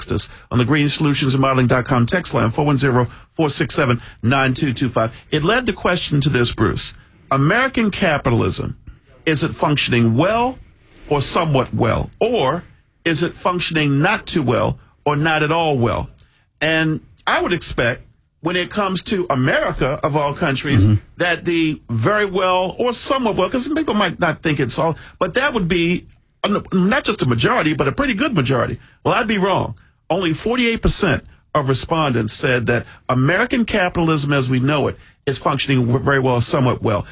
text us on the greensolutionsandmodeling.com text line, 410-467-9225. It led the question to this, Bruce. American capitalism, is it functioning well or somewhat well? Or is it functioning not too well or not at all well? And I would expect, when it comes to America, of all countries, that the very well or somewhat well, because people might not think it's all, but that would be not just a majority, but a pretty good majority. Well, I'd be wrong. Only 48% of respondents said that American capitalism as we know it is functioning very well or somewhat well.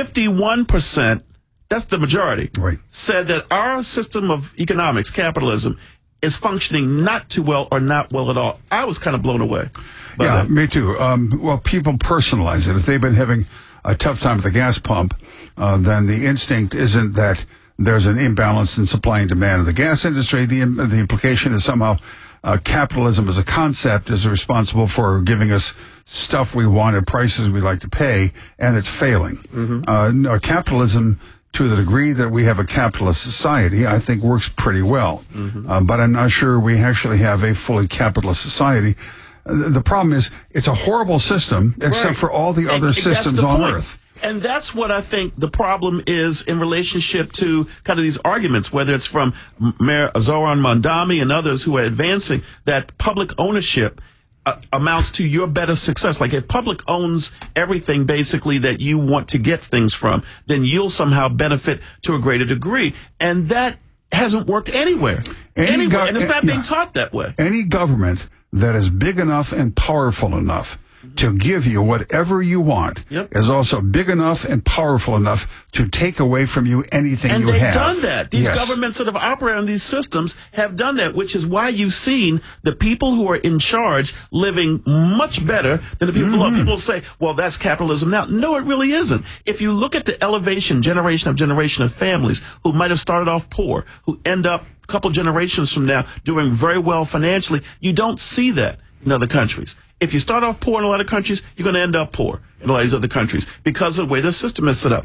51%, that's the majority, right, said that our system of economics, capitalism, is functioning not too well or not well at all. I was kind of blown away. Yeah, me too. Well, people personalize it. If they've been having a tough time at the gas pump, then the instinct isn't that there's an imbalance in supply and demand of the gas industry. The implication is somehow capitalism as a concept is responsible for giving us stuff we want at prices we like to pay, and it's failing. No, capitalism, to the degree that we have a capitalist society, I think works pretty well. But I'm not sure we actually have a fully capitalist society. The problem is it's a horrible system, except for all the other systems on Earth. And that's what I think the problem is in relationship to kind of these arguments, whether it's from Mayor Zoran Mondami and others who are advancing that public ownership amounts to your better success. Like if public owns everything basically that you want to get things from, then you'll somehow benefit to a greater degree. And that hasn't worked anywhere. And it's not being taught that way. Any government that is big enough and powerful enough to give you whatever you want is also big enough and powerful enough to take away from you anything you have. And they've done that. These governments that have operated on these systems have done that, which is why you've seen the people who are in charge living much better than the people below. People say, well, that's capitalism now. No, it really isn't. If you look at the elevation, generation of families who might have started off poor, who end up a couple generations from now doing very well financially, you don't see that in other countries. If you start off poor in a lot of countries, you're going to end up poor in a lot of these other countries because of the way the system is set up.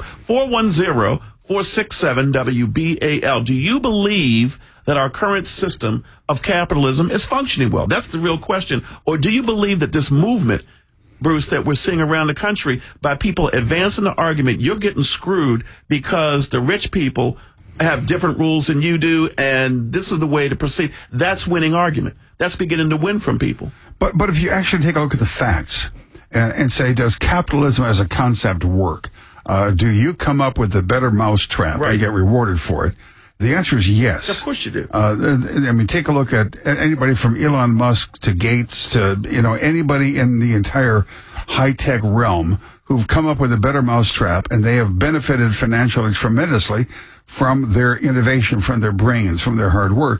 410-467-WBAL. Do you believe that our current system of capitalism is functioning well? That's the real question. Or do you believe that this movement, Bruce, that we're seeing around the country by people advancing the argument, you're getting screwed because the rich people have different rules than you do, and this is the way to proceed? That's winning argument. That's beginning to win from people. But if you actually take a look at the facts and say, does capitalism as a concept work? Do you come up with a better mousetrap and get rewarded for it? The answer is yes. Of course you do. I mean, take a look at anybody from Elon Musk to Gates to, anybody in the entire high-tech realm who've come up with a better mousetrap, and they have benefited financially tremendously from their innovation, from their brains, from their hard work.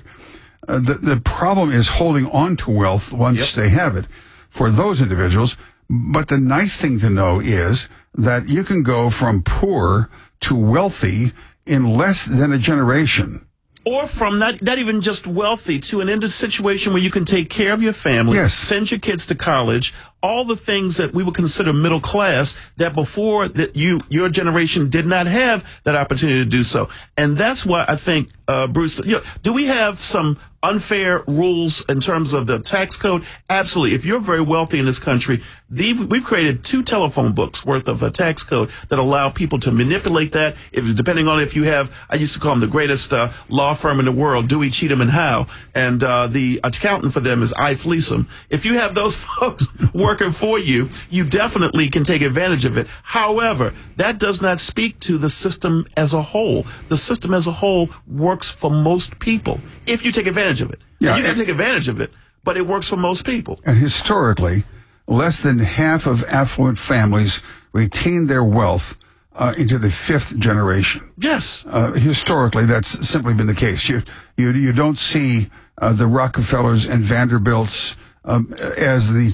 The problem is holding on to wealth once they have it for those individuals. But the nice thing to know is that you can go from poor to wealthy in less than a generation. Or from not even just wealthy to an into situation where you can take care of your family, send your kids to college, all the things that we would consider middle class that before that your generation did not have that opportunity to do so. And that's why I think, Bruce, do we have some unfair rules in terms of the tax code? Absolutely. If you're very wealthy in this country, we've created 2 telephone books worth of a tax code that allow people to manipulate that. Depending on if you have, I used to call them the greatest law firm in the world, Dewey, Cheatham and Howe, and the accountant for them is I Fleesom. If you have those folks working for you, you definitely can take advantage of it. However, that does not speak to the system as a whole. The system as a whole works for most people if you take advantage of it. You can take advantage of it, but it works for most people. And historically, less than half of affluent families retain their wealth into the 5th generation. Yes. Historically, that's simply been the case. You don't see the Rockefellers and Vanderbilts as the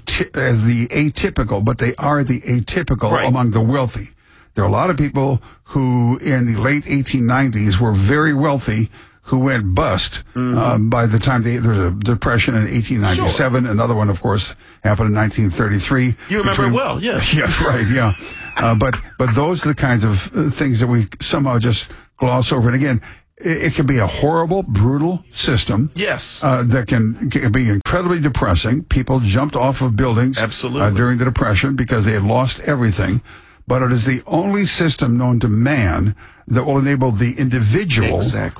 atypical, but they are the atypical among the wealthy. There are a lot of people who in the late 1890s were very wealthy who went bust by the time there was a depression in 1897. Another one, of course, happened in 1933. You remember it well, yes. Yes, right, yeah. But those are the kinds of things that we somehow just gloss over. And again, it can be a horrible, brutal system. Yes. That can be incredibly depressing. People jumped off of buildings during the Depression because they had lost everything. But it is the only system known to man that will enable the individual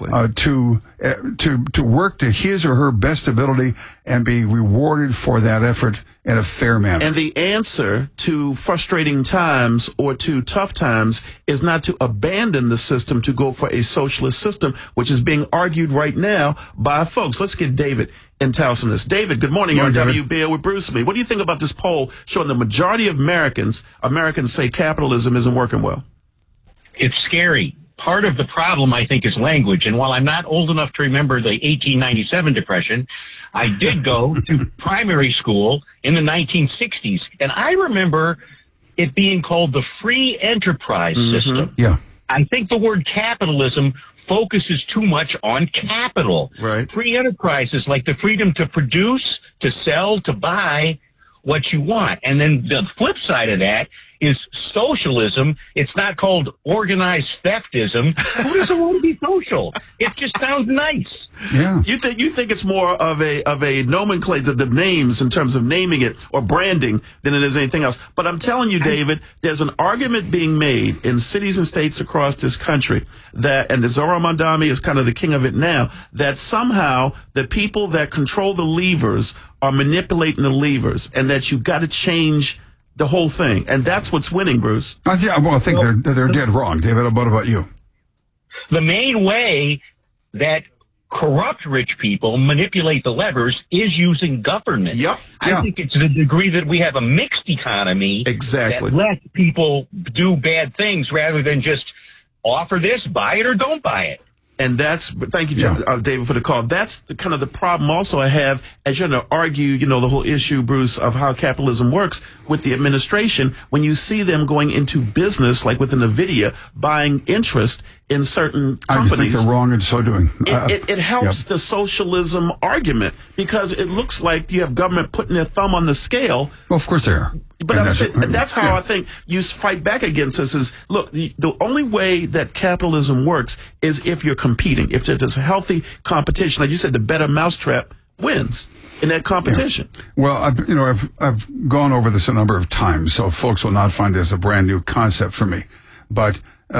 to work to his or her best ability and be rewarded for that effort in a fair manner. And the answer to frustrating times or to tough times is not to abandon the system to go for a socialist system, which is being argued right now by folks. Let's get David in Towson. David, good morning. You're on WBO with Bruce Lee. What do you think about this poll showing the majority of Americans say capitalism isn't working well? It's scary. Part of the problem, I think, is language. And while I'm not old enough to remember the 1897 Depression, I did go to primary school in the 1960s. And I remember it being called the free enterprise system. Yeah. I think the word capitalism focuses too much on capital. Right. Free enterprise is like the freedom to produce, to sell, to buy what you want. And then the flip side of that is socialism. It's not called organized theftism. Who doesn't want to be social? It just sounds nice. Yeah. You think it's more of a nomenclature, the names in terms of naming it or branding than it is anything else. But I'm telling you, David, there's an argument being made in cities and states across this country that, and the Zohar Mamdani is kind of the king of it now, that somehow the people that control the levers are manipulating the levers, and that you've got to change the whole thing, and that's what's winning, Bruce. I think they're dead wrong, David. What about you? The main way that corrupt rich people manipulate the levers is using government. Yep. I think it's the degree that we have a mixed economy that lets people do bad things rather than just offer this, buy it, or don't buy it. And thank you, David, for the call. That's kind of the problem also I have as you're going to argue, the whole issue, Bruce, of how capitalism works with the administration. When you see them going into business, like with NVIDIA, buying interest in certain companies. I think they're wrong in so doing. It helps the socialism argument because it looks like you have government putting their thumb on the scale. Well, of course they are. But that's how I think you fight back against this is, look, the only way that capitalism works is if you're competing. If there's a healthy competition, like you said, the better mousetrap wins in that competition. Yeah. Well, I've gone over this a number of times, so folks will not find this a brand new concept for me. But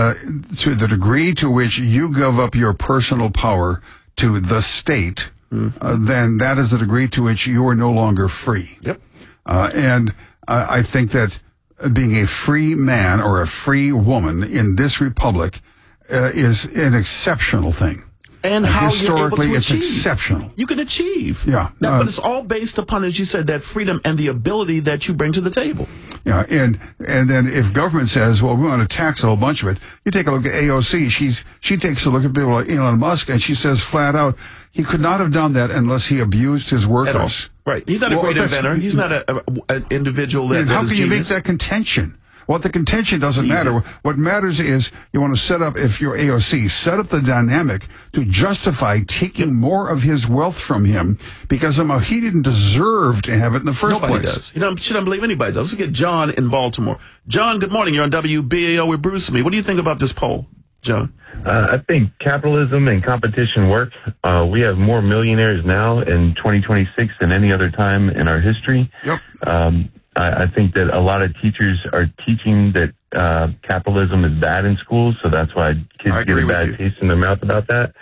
to the degree to which you give up your personal power to the state, then that is the degree to which you are no longer free. Yep. And I think that being a free man or a free woman in this republic is an exceptional thing. And how historically, you're able to it's exceptional. You can achieve. Yeah. But it's all based upon, as you said, that freedom and the ability that you bring to the table. Yeah, and then if government says, well, we want to tax a whole bunch of it, you take a look at AOC. She takes a look at people like Elon Musk, and she says flat out, he could not have done that unless he abused his workers. Right. He's not a great inventor. He's not an individual that how is can genius. You make that contention? Well, the contention doesn't matter. What matters is you want to set up, if you're AOC, set up the dynamic to justify taking more of his wealth from him because he didn't deserve to have it in the first place. Nobody does. You don't believe anybody does. Let's get John in Baltimore. John, good morning. You're on WBAO with Bruce and me. What do you think about this poll, John? I think capitalism and competition work. We have more millionaires now in 2026 than any other time in our history. Yep. I think that a lot of teachers are teaching that capitalism is bad in schools, so that's why kids get a bad taste in their mouth about that.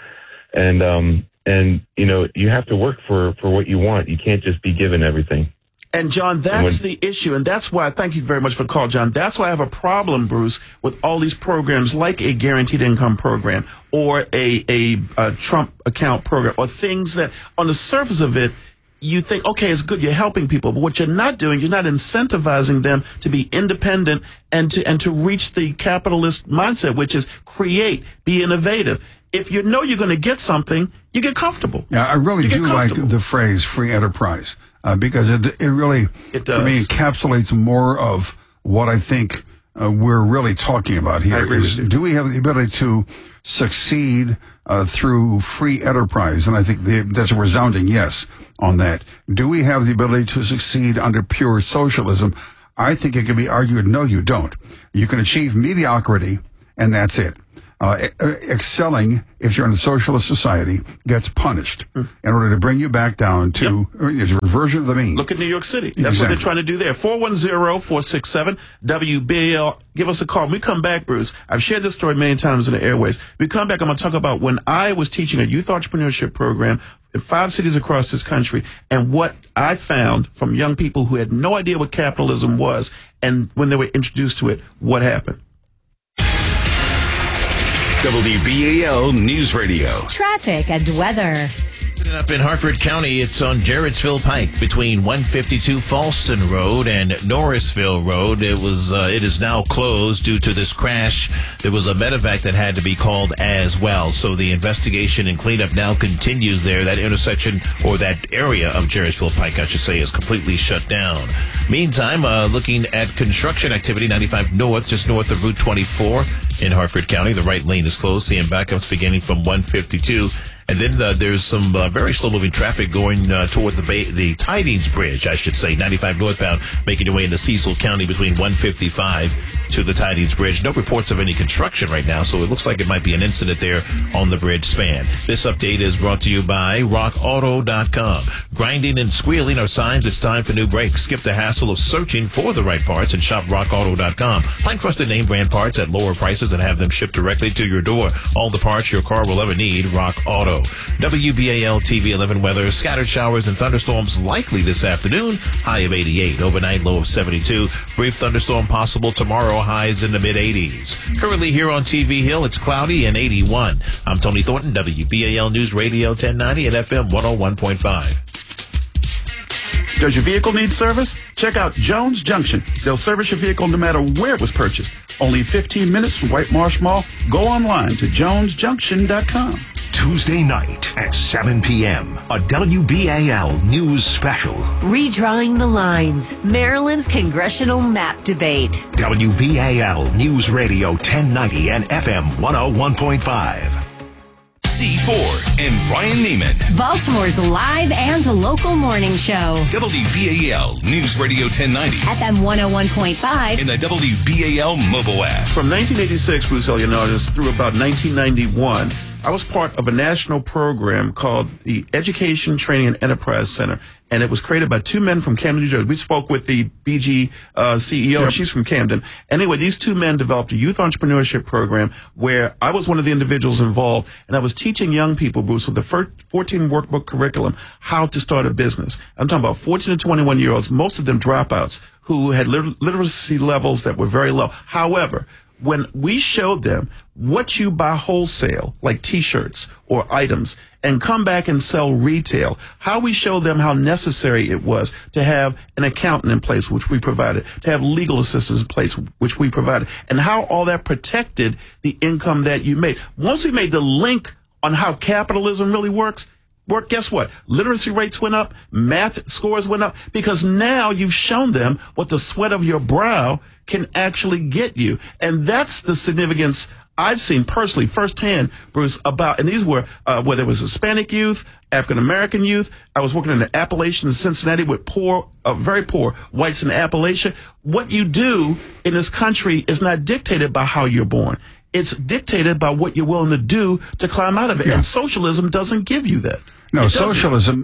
And you have to work for what you want. You can't just be given everything. And John, that's the issue, and that's why, thank you very much for the call, John. That's why I have a problem, Bruce, with all these programs like a guaranteed income program or a Trump account program or things that on the surface of it, you think, okay, it's good, you're helping people, but what you're not doing, you're not incentivizing them to be independent and to reach the capitalist mindset, which is create, be innovative. If you know you're going to get something, you get comfortable. Yeah, I really do like the phrase free enterprise because it really, for me, encapsulates more of what I think we're really talking about here. Do we have the ability to succeed through free enterprise? And I think that's a resounding yes on that. Do we have the ability to succeed under pure socialism? I think it can be argued, no, you don't. You can achieve mediocrity, and that's it. excelling, if you're in a socialist society, gets punished in order to bring you back down to a reversion of the mean. Look at New York City. That's what they're trying to do there. 410-467-WBAL. Give us a call. When we come back, Bruce, I've shared this story many times in the airways. We come back, I'm going to talk about when I was teaching a youth entrepreneurship program in 5 cities across this country, and what I found from young people who had no idea what capitalism was, and when they were introduced to it, what happened. WBAL News Radio. Traffic and weather. Up in Hartford County, it's on Jarrettsville Pike between 152 Falston Road and Norrisville Road. It is now closed due to this crash. There was a medevac that had to be called as well. So the investigation and cleanup now continues there. That intersection, or that area of Jarrettsville Pike, I should say, is completely shut down. Meantime, looking at construction activity, 95 North, just north of Route 24 in Hartford County. The right lane is closed. Seeing backups beginning from 152. And then there's some very slow-moving traffic going toward the Tidings Bridge, I should say, 95 northbound, making your way into Cecil County between 155 to the Tidings Bridge. No reports of any construction right now, so it looks like it might be an incident there on the bridge span. This update is brought to you by RockAuto.com. Grinding and squealing are signs it's time for new brakes. Skip the hassle of searching for the right parts and shop RockAuto.com. Find trusted name brand parts at lower prices and have them shipped directly to your door. All the parts your car will ever need, Rock Auto. WBAL TV 11 weather. Scattered showers and thunderstorms likely this afternoon. High of 88. Overnight low of 72. Brief thunderstorm possible tomorrow. Highs in the mid-80s. Currently here on TV Hill, it's cloudy and 81. I'm Tony Thornton, WBAL News Radio 1090 at FM 101.5. Does your vehicle need service? Check out Jones Junction. They'll service your vehicle no matter where it was purchased. Only 15 minutes from White Marsh Mall. Go online to jonesjunction.com. Tuesday night at 7 p.m. A WBAL News Special. Redrawing the Lines, Maryland's congressional map debate. WBAL News Radio 1090 and FM 101.5. C4 and Brian Neiman. Baltimore's live and local morning show. WBAL News Radio 1090. FM 101.5. In the WBAL mobile app. From 1986, Bruce Ellionatis, through about 1991, I was part of a national program called the Education, Training, and Enterprise Center. And it was created by 2 men from Camden, New Jersey. We spoke with the BG CEO. Yep. She's from Camden. Anyway, these 2 men developed a youth entrepreneurship program where I was one of the individuals involved. And I was teaching young people, Bruce, with the 14 workbook curriculum, how to start a business. I'm talking about 14 to 21-year-olds, most of them dropouts, who had literacy levels that were very low. However, when we showed them what you buy wholesale, like T-shirts or items, and come back and sell retail, how we showed them how necessary it was to have an accountant in place, which we provided, to have legal assistance in place, which we provided, and how all that protected the income that you made. Once we made the link on how capitalism really works, guess what? Literacy rates went up, math scores went up, because now you've shown them what the sweat of your brow can actually get you. And that's the significance I've seen personally, firsthand, Bruce, about, and these were, whether it was Hispanic youth, African-American youth. I was working in the Appalachians in Cincinnati with very poor whites in Appalachia. What you do in this country is not dictated by how you're born. It's dictated by what you're willing to do to climb out of it. Yeah. And socialism doesn't give you that. No, socialism,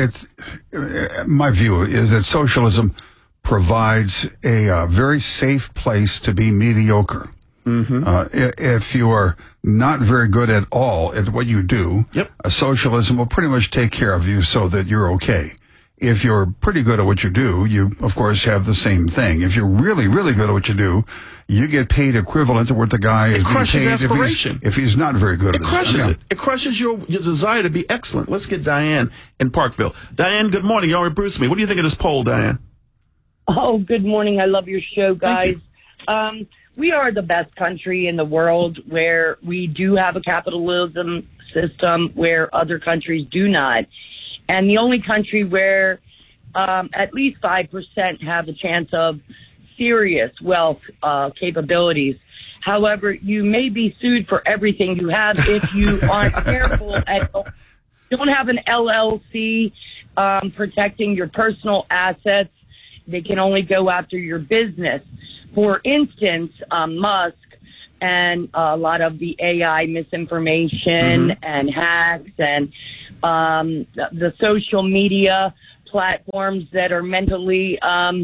my view is that socialism provides a very safe place to be mediocre. Mm-hmm. If you are not very good at all at what you do, socialism will pretty much take care of you so that you're okay. If you're pretty good at what you do, you, of course, have the same thing. If you're really, really good at what you do, you get paid equivalent to what the guy is being paid aspiration. If he's not very good at it. It crushes it. It crushes your desire to be excellent. Let's get Diane in Parkville. Diane, good morning. You already Bruce me. What do you think of this poll, Diane? Oh, good morning. I love your show, guys. We are the best country in the world where we do have a capitalism system where other countries do not. And the only country where at least 5% have a chance of serious wealth capabilities. However, you may be sued for everything you have if you aren't careful at all. Don't have an LLC protecting your personal assets. They can only go after your business. For instance, Musk and a lot of the AI misinformation and hacks and the social media platforms that are mentally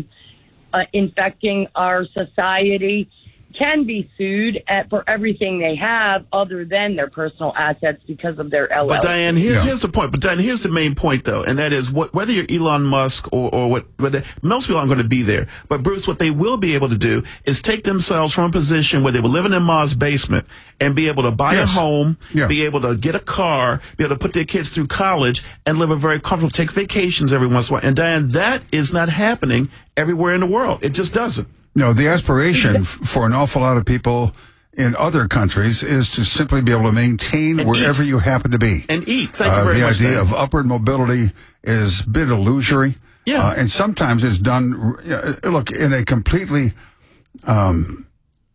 infecting our society can be sued for everything they have other than their personal assets because of their LLC. But Diane, here's the point. But Diane, here's the main point, though, and that is whether you're Elon Musk or what, most people aren't going to be there. But Bruce, what they will be able to do is take themselves from a position where they were living in Ma's basement and be able to buy a home, be able to get a car, be able to put their kids through college and live a very comfortable, take vacations every once in a while. And Diane, that is not happening everywhere in the world. It just doesn't. No, the aspiration for an awful lot of people in other countries is to simply be able to maintain and wherever you happen to be. And eat. Thank you very much. The idea of upward mobility is a bit illusory. Yeah. And sometimes it's done, look, in a completely, in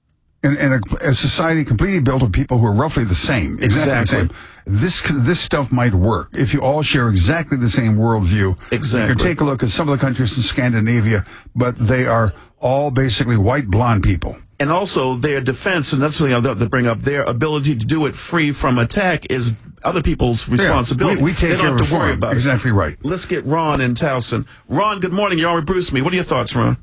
a society completely built of people who are roughly the same. Exactly the same. This stuff might work if you all share exactly the same worldview. Exactly. You can take a look at some of the countries in Scandinavia, but they are all basically white blonde people. And also their defense, and that's something I'll bring up, their ability to do it free from attack is other people's responsibility. We take they don't have to worry about exactly it. Right. Let's get Ron in Towson. Ron, good morning. You're on with Bruce Me. What are your thoughts, Ron?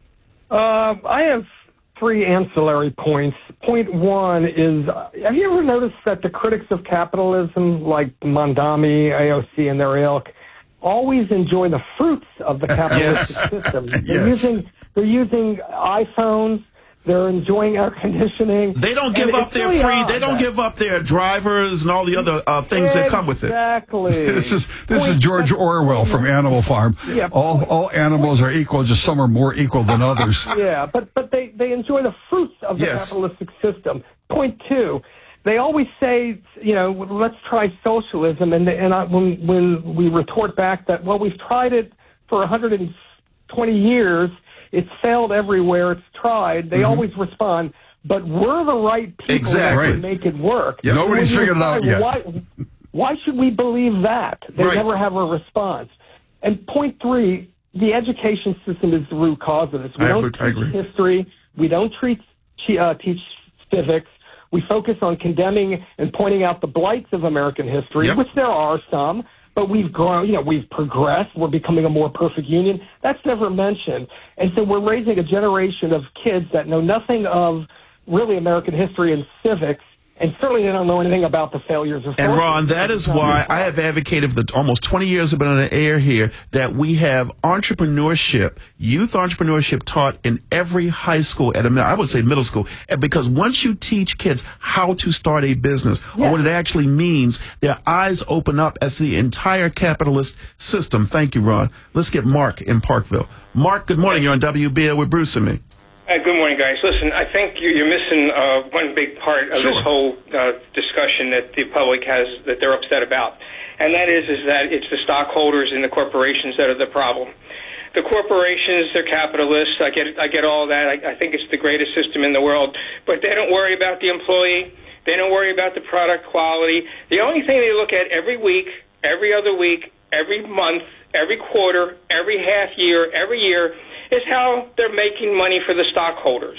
I have 3 ancillary points. Point 1 is, have you ever noticed that the critics of capitalism, like Mondami, AOC, and their ilk, always enjoy the fruits of the capitalistic system? They're using iPhones. They're enjoying air conditioning. They don't give up their free. They don't give up their drivers and all the other things that come with it. Exactly. This is George Orwell from Animal Farm. Yeah, all animals are equal, just some are more equal than others. Yeah, but they enjoy the fruits of the capitalistic system. Point 2, they always say, let's try socialism, and when we retort back that, well, we've tried it for 120 years. It's failed everywhere it's tried. They always respond, but we're the right people to make it work. Yeah. Nobody's figured it out yet. Why should we believe that? They never have a response. And point 3, the education system is the root cause of this. We don't teach history. We don't teach civics. We focus on condemning and pointing out the blights of American history, which there are some. But we've grown, we've progressed. We're becoming a more perfect union. That's never mentioned. And so we're raising a generation of kids that know nothing of really American history and civics, and certainly they don't know anything about the failures of And Ron, that is why I have advocated for almost 20 years I've been on the air here that we have entrepreneurship, youth entrepreneurship taught in every high school, I would say middle school, because once you teach kids how to start a business or what it actually means, their eyes open up as the entire capitalist system. Thank you, Ron. Let's get Mark in Parkville. Mark, good morning. You're on WBL with Bruce and me. Good morning, guys. Listen, I think you're missing one big part of this whole discussion that the public has, that they're upset about. And that is that it's the stockholders and the corporations that are the problem. The corporations, they're capitalists. I get all that. I think it's the greatest system in the world. But they don't worry about the employee. They don't worry about the product quality. The only thing they look at every week, every other week, every month, every quarter, every half year, every year, is how they're making money for the stockholders.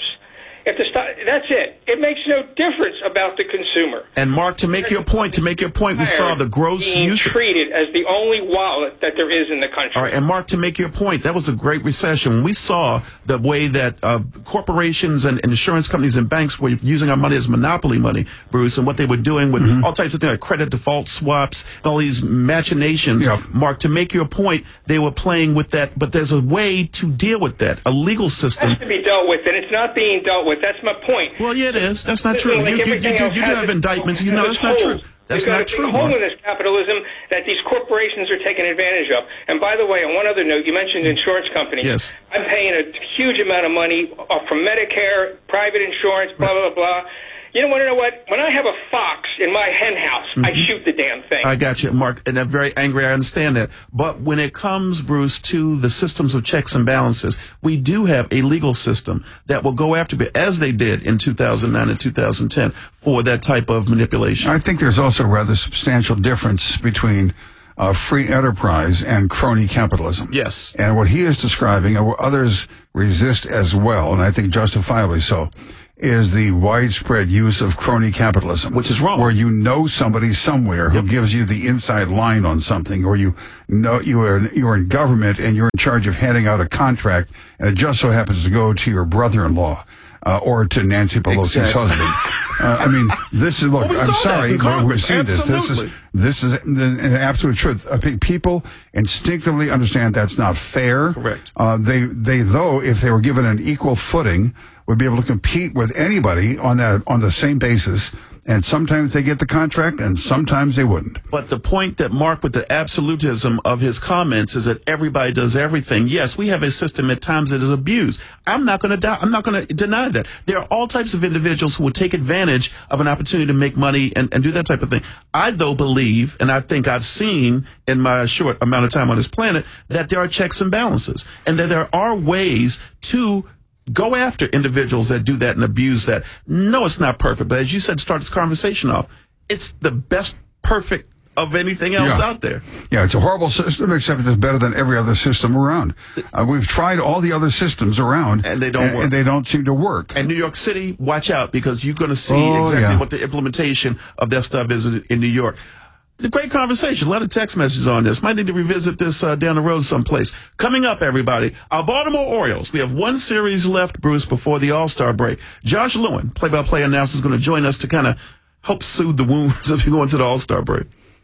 That's it. It makes no difference about the consumer. And Mark, to make your point, we saw the gross being treated as the only wallet that there is in the country. All right, and Mark, to make your point, that was a great recession. We saw the way that corporations and insurance companies and banks were using our money as monopoly money, Bruce, and what they were doing with all types of things like credit default swaps and all these machinations. Mark, to make your point, they were playing with that, but there's a way to deal with that, a legal system. It has to be dealt with, and it's not being dealt with. That's my point. Well, yeah, it is. That's not true. You do have indictments. You know, that's not true. That's not true. There's a hole in this capitalism that these corporations are taking advantage of. And by the way, on one other note, you mentioned insurance companies. Yes. I'm paying a huge amount of money from Medicare, private insurance, blah, blah, blah. You want to know what? When I have a fox in my hen house, I shoot the damn thing. I got you, Mark, and I'm very angry. I understand that. But when it comes, Bruce, to the systems of checks and balances, we do have a legal system that will go after it, as they did in 2009 and 2010, for that type of manipulation. I think there's also a rather substantial difference between free enterprise and crony capitalism. Yes. And what he is describing, and what others resist as well, and I think justifiably so, is the widespread use of crony capitalism, which is wrong. Where you know somebody somewhere who gives you the inside line on something, or you know you are in government and you're in charge of handing out a contract, and it just so happens to go to your brother-in-law or to Nancy Pelosi's husband. I mean, this is look. I'm sorry, but we've seen this. This is an absolute truth. I think people instinctively understand that's not fair. Correct. They though, if they were given an equal footing, would be able to compete with anybody on the same basis. And sometimes they get the contract, and sometimes they wouldn't. But the point that Mark, with the absolutism of his comments, is that everybody does everything. Yes, we have a system at times that is abused. I'm not going to deny that. There are all types of individuals who will take advantage of an opportunity to make money and do that type of thing. I, though, believe, and I think I've seen in my short amount of time on this planet, that there are checks and balances, and that there are ways to go after individuals that do that and abuse that. No, it's not perfect, but as you said, to start this conversation off, it's the best perfect of anything else out there. Yeah, it's a horrible system, except it's better than every other system around. We've tried all the other systems around, and they don't work. And they don't seem to work. And New York City, watch out, because you're going to see exactly what the implementation of that stuff is in New York. A great conversation. A lot of text messages on this. Might need to revisit this down the road someplace. Coming up, everybody, our Baltimore Orioles. We have one series left, Bruce, before the All-Star break. Josh Lewin, play-by-play announcer, is going to join us to kind of help soothe the wounds as we go into the All-Star break.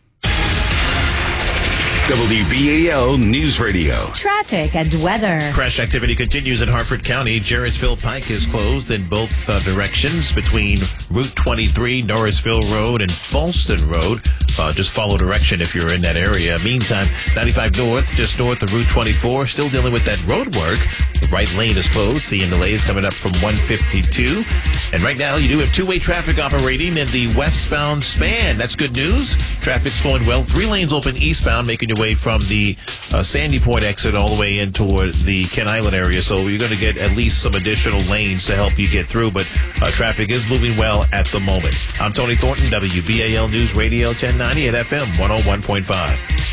WBAL News Radio. Traffic and weather. Crash activity continues in Harford County. Jarrettsville Pike is closed in both directions between Route 23, Norrisville Road, and Falston Road. Just follow direction if you're in that area. Meantime, 95 North, just north of Route 24, still dealing with that road work. The right lane is closed. Seeing delays coming up from 152. And right now, you do have two-way traffic operating in the westbound span. That's good news. Traffic's flowing well. 3 lanes open eastbound, making your way from the Sandy Point exit all the way in toward the Kent Island area. So you're going to get at least some additional lanes to help you get through. But traffic is moving well at the moment. I'm Tony Thornton, WBAL News Radio 1090 at FM 101.5.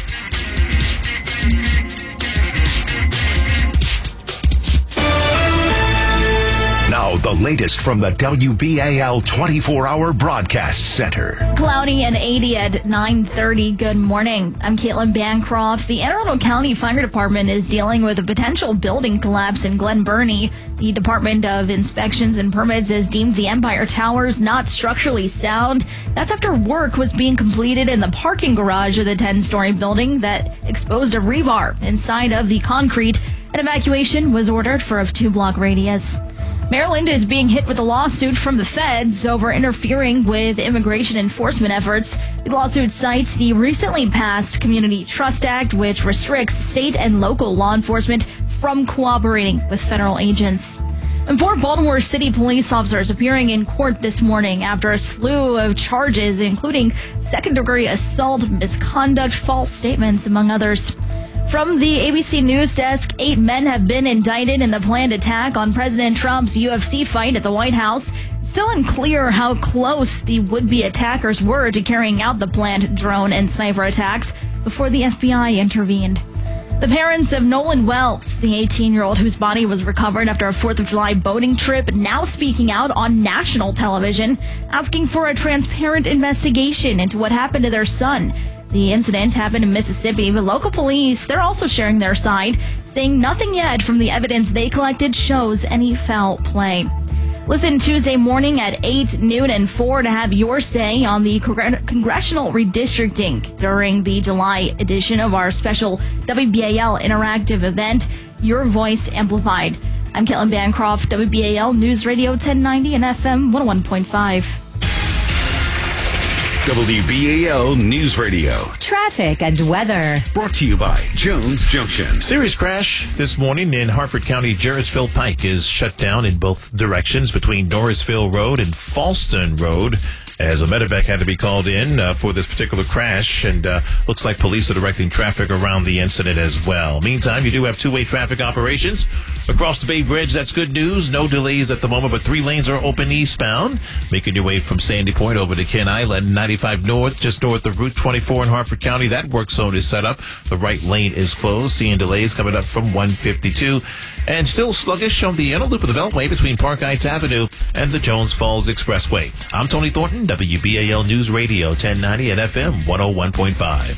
Now, the latest from the WBAL 24-hour broadcast center. Cloudy and 80 at 9:30. Good morning. I'm Caitlin Bancroft. The Anne Arundel County Fire Department is dealing with a potential building collapse in Glen Burnie. The Department of Inspections and Permits has deemed the Empire Towers not structurally sound. That's after work was being completed in the parking garage of the 10-story building that exposed a rebar inside of the concrete. An evacuation was ordered for a 2-block radius. Maryland is being hit with a lawsuit from the feds over interfering with immigration enforcement efforts. The lawsuit cites the recently passed Community Trust Act, which restricts state and local law enforcement from cooperating with federal agents. And 4 Baltimore City police officers appearing in court this morning after a slew of charges, including second-degree assault, misconduct, false statements, among others. From the ABC News Desk, 8 men have been indicted in the planned attack on President Trump's UFC fight at the White House. It's still unclear how close the would-be attackers were to carrying out the planned drone and cyber attacks before the FBI intervened. The parents of Nolan Wells, the 18-year-old whose body was recovered after a 4th of July boating trip, now speaking out on national television, asking for a transparent investigation into what happened to their son. The incident happened in Mississippi, but local police, they're also sharing their side, saying nothing yet from the evidence they collected shows any foul play. Listen Tuesday morning at 8, noon, and 4 to have your say on the congressional redistricting during the July edition of our special WBAL interactive event, Your Voice Amplified. I'm Caitlin Bancroft, WBAL News Radio 1090 and FM 101.5. WBAL News Radio. Traffic and weather. Brought to you by Jones Junction. Serious crash this morning in Harford County. Jarrettsville Pike is shut down in both directions between Norrisville Road and Falston Road. as a medevac had to be called in for this particular crash, and looks like police are directing traffic around the incident as well. Meantime, you do have two-way traffic operations across the Bay Bridge. That's good news. No delays at the moment, but 3 lanes are open eastbound, making your way from Sandy Point over to Ken Island. 95 north, just north of Route 24 in Hartford County. That work zone is set up. The right lane is closed. Seeing delays coming up from 152. And still sluggish on the inner loop of the Beltway between Park Heights Avenue and the Jones Falls Expressway. I'm Tony Thornton, WBAL News Radio 1090 and FM 101.5.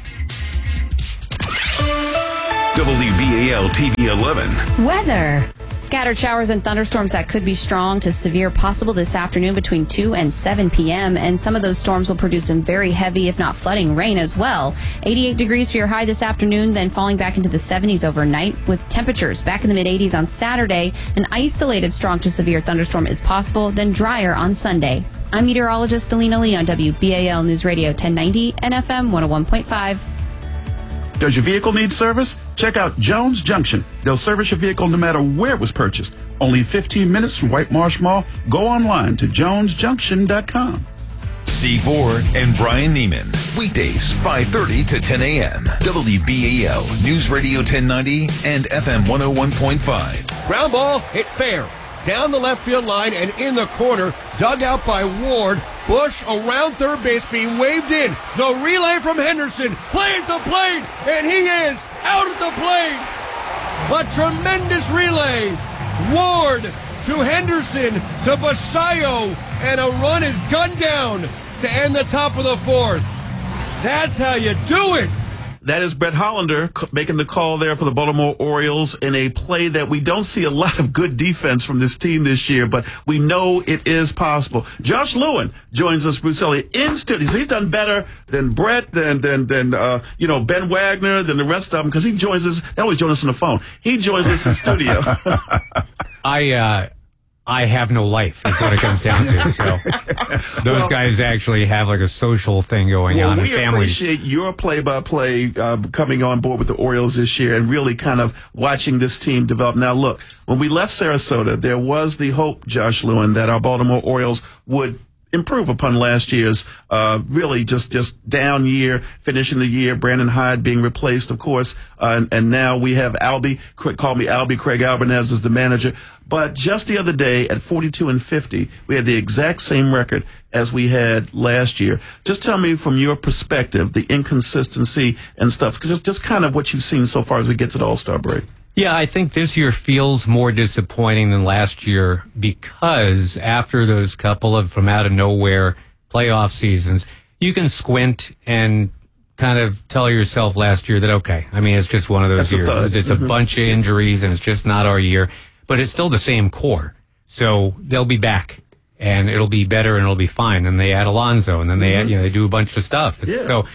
WBAL TV 11. Weather. Scattered showers and thunderstorms that could be strong to severe possible this afternoon between 2 and 7 p.m. And some of those storms will produce some very heavy, if not flooding, rain as well. 88 degrees for your high this afternoon, then falling back into the 70s overnight with temperatures back in the mid-80s on Saturday. An isolated strong to severe thunderstorm is possible, then drier on Sunday. I'm meteorologist Delina Lee on WBAL News Radio 1090 and FM 101.5. Does your vehicle need service? Check out Jones Junction. They'll service your vehicle no matter where it was purchased. Only 15 minutes from White Marsh Mall. Go online to jonesjunction.com. C4 and Brian Neiman. Weekdays, 5:30 to 10 a.m. WBAL News Radio 1090 and FM 101.5. Ground ball hit fair. Down the left field line and in the corner. Dug out by Ward. Bush around third base being waved in. The relay from Henderson. Play at the plate. And he is out at the plate. A tremendous relay. Ward to Henderson to Basayo. And a run is gunned down to end the top of the fourth. That's how you do it. That is Brett Hollander making the call there for the Baltimore Orioles in a play that we don't see a lot of good defense from this team this year, but we know it is possible. Josh Lewin joins us, Bruce Elliott, in studios. He's done better than Brett, than Ben Wagner, than the rest of them, because he joins us. They always join us on the phone. He joins us in studio. I have no life, is what it comes down to. So those guys actually have like a social thing going on. We appreciate your play-by-play coming on board with the Orioles this year and really kind of watching this team develop. Now, look, when we left Sarasota, there was the hope, Josh Lewin, that our Baltimore Orioles would improve upon last year's really just down year, finishing the year. Brandon Hyde being replaced, of course, and now we have Albie. Call me Albie. Craig Albanez is the manager. But just the other day at 42-50, we had the exact same record as we had last year. Just tell me from your perspective the inconsistency and stuff, just kind of what you've seen so far as we get to the All-Star break. Yeah, I think this year feels more disappointing than last year because after those couple of from out of nowhere playoff seasons, you can squint and kind of tell yourself last year that, okay, I mean, it's just one of those years. It's a bunch of injuries and it's just not our year. But it's still the same core. So they'll be back and it'll be better and it'll be fine. And they add Alonso and then they add, they do a bunch of stuff. Yeah. So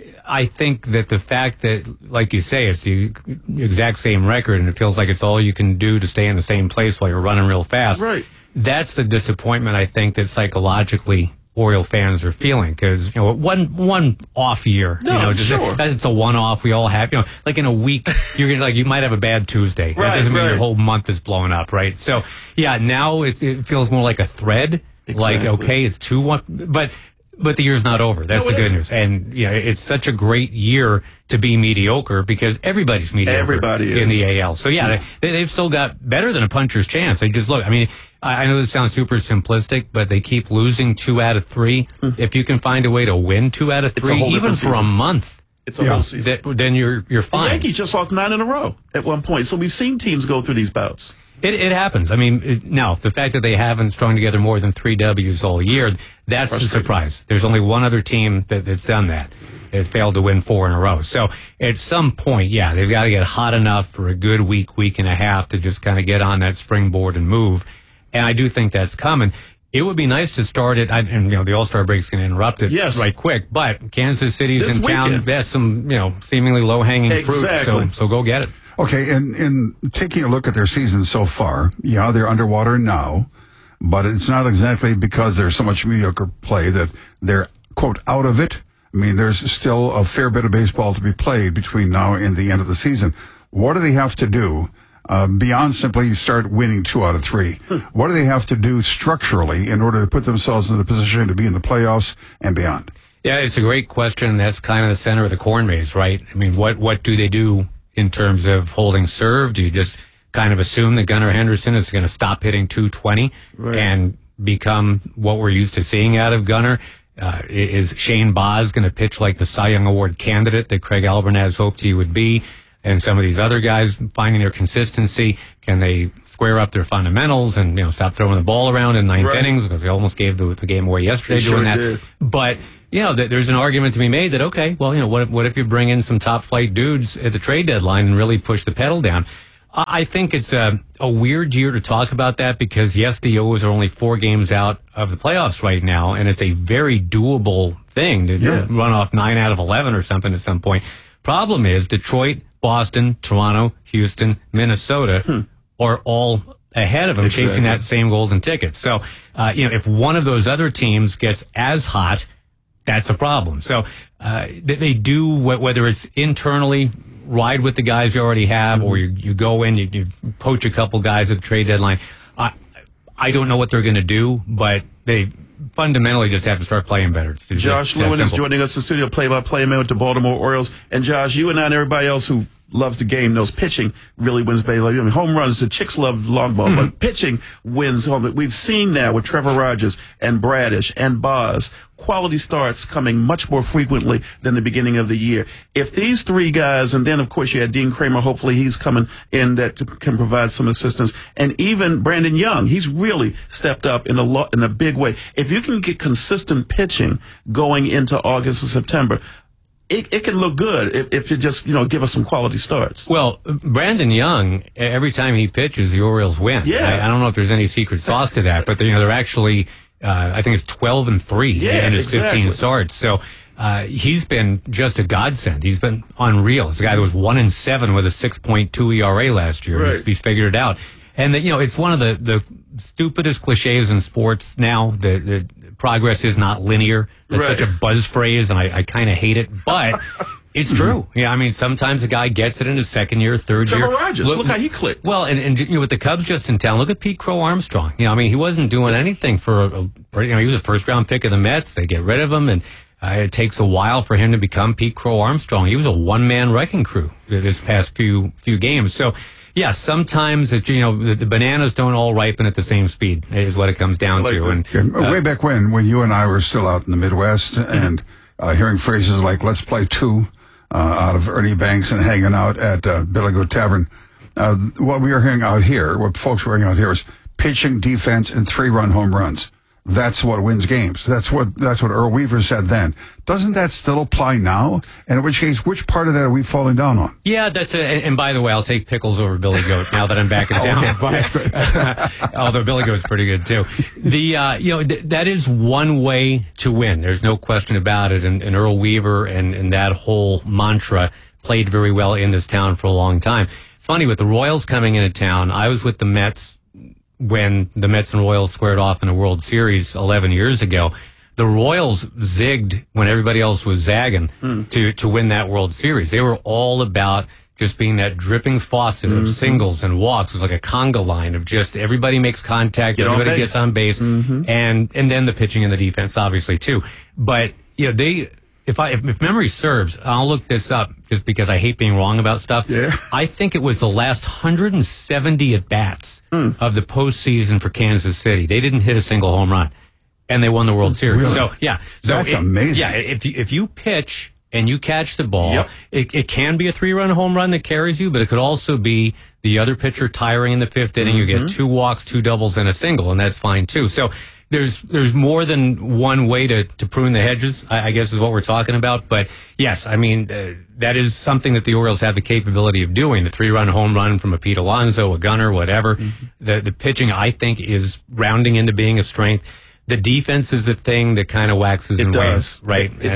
I think that the fact that, like you say, it's the exact same record and it feels like it's all you can do to stay in the same place while you're running real fast. Right. That's the disappointment I think that psychologically Oriole fans are feeling because, one off year, sure. It's a one-off we all have, like in a week, you're gonna, you might have a bad Tuesday. Right, that doesn't mean your whole month is blowing up, right? So, yeah, now it feels more like a thread, like, okay, it's 2-1, but the year's not over. That's the good news. And, it's such a great year to be mediocre because everybody's mediocre. Everybody is. In the AL. So, they've still got better than a puncher's chance. They just look, I mean, I know this sounds super simplistic, but they keep losing 2 out of 3. If you can find a way to win 2 out of 3, even for a month, it's a whole season. Then you're fine. The Yankees just lost 9 in a row at one point. So we've seen teams go through these bouts. It happens. I mean, now, the fact that they haven't strung together more than 3 W's all year, that's a surprise. There's only one other team that's done that. It failed to win 4 in a row. So at some point, they've got to get hot enough for a good week and a half to just kind of get on that springboard and move. And I do think that's coming. It would be nice to start it, and the All-Star break's going to interrupt it right quick, but Kansas City's in town. That's some, seemingly low-hanging fruit, so go get it. Okay, in taking a look at their season so far, they're underwater now, but it's not exactly because there's so much mediocre play that they're, quote, out of it. I mean, there's still a fair bit of baseball to be played between now and the end of the season. What do they have to do beyond simply start winning 2 out of 3? What do they have to do structurally in order to put themselves in the position to be in the playoffs and beyond? Yeah, it's a great question. That's kind of the center of the corn maze, right? I mean, what do they do in terms of holding serve? Do you just kind of assume that Gunnar Henderson is going to stop hitting 220 and become what we're used to seeing out of Gunnar? Is Shane Baz going to pitch like the Cy Young Award candidate that Craig Albernaz hoped he would be? And some of these other guys finding their consistency, can they square up their fundamentals and, stop throwing the ball around in ninth innings, because they almost gave the game away yesterday doing that. Did. But, there's an argument to be made that, okay, well, what if you bring in some top flight dudes at the trade deadline and really push the pedal down? I think it's a weird year to talk about that because, yes, the O's are only 4 games out of the playoffs right now, and it's a very doable thing to run off 9 out of 11 or something at some point. Problem is Detroit, Boston, Toronto, Houston, Minnesota are all ahead of them chasing that same golden ticket. So, if one of those other teams gets as hot, that's a problem. So, they do, whether it's internally, ride with the guys you already have, or you go in, you poach a couple guys at the trade deadline. I don't know what they're going to do, but they fundamentally just have to start playing better. Josh Lewin is joining us in the studio, play-by-play man with the Baltimore Orioles. And Josh, you and I and everybody else who loves the game knows pitching really wins baseball. Home runs, the chicks love long ball, but pitching wins home. We've seen now with Trevor Rogers and Bradish and Baz, quality starts coming much more frequently than the beginning of the year. If these 3 guys, and then of course you had Dean Kramer, hopefully he's coming in that can provide some assistance, and even Brandon Young, he's really stepped up in a big way. If you can get consistent pitching going into August or September, it can look good if you just, give us some quality starts. Well, Brandon Young, every time he pitches, the Orioles win. Yeah. I don't know if there's any secret sauce to that, but they're actually, I think it's 12-3 in his 15 starts. So, he's been just a godsend. He's been unreal. He's a guy that was 1-7 with a 6.2 ERA last year. Right. He's figured it out. And it's one of the stupidest cliches in sports now that progress is not linear. That's such a buzz phrase, and I kind of hate it, but it's true. Yeah, I mean, sometimes a guy gets it in his second year, third year. Trevor Rogers, look how he clicked. Well, and with the Cubs just in town, look at Pete Crow Armstrong. He wasn't doing anything for he was a first-round pick of the Mets. They get rid of him, and it takes a while for him to become Pete Crow Armstrong. He was a one-man wrecking crew this past few games. So, yeah, sometimes the bananas don't all ripen at the same speed is what it comes down to. And way back when you and I were still out in the Midwest and hearing phrases like "let's play 2" out of Ernie Banks and hanging out at Billy Goat Tavern, what we are hearing out here, what folks were hearing out here, is pitching, defense, and 3-run home runs. That's what wins games. That's what Earl Weaver said then. Doesn't that still apply now? And in which case, which part of that are we falling down on? Yeah, and by the way, I'll take Pickles over Billy Goat now that I'm back in town. Although Billy Goat's pretty good too. That is one way to win. There's no question about it. And Earl Weaver and that whole mantra played very well in this town for a long time. It's funny, with the Royals coming into town, I was with the Mets when the Mets and Royals squared off in a World Series 11 years ago. The Royals zigged when everybody else was zagging to win that World Series. They were all about just being that dripping faucet of singles and walks. It was like a conga line of just everybody makes contact, everybody gets on base, and then the pitching and the defense, obviously, too. But, if memory serves, I'll look this up just because I hate being wrong about stuff. Yeah. I think it was the last 170 at-bats of the postseason for Kansas City. They didn't hit a single home run, and they won the World Series. Really? So, yeah. That's amazing. Yeah, if you pitch and you catch the ball, it can be a 3-run home run that carries you, but it could also be the other pitcher tiring in the 5th inning. You get 2 walks, 2 doubles, and a single, and that's fine, too. So, there's more than one way to prune the hedges, I guess is what we're talking about. But yes, I mean, that is something that the Orioles have the capability of doing. The 3-run home run from a Pete Alonso, a Gunnar, whatever. The pitching, I think, is rounding into being a strength. The defense is the thing that kind of waxes and wanes, right? It's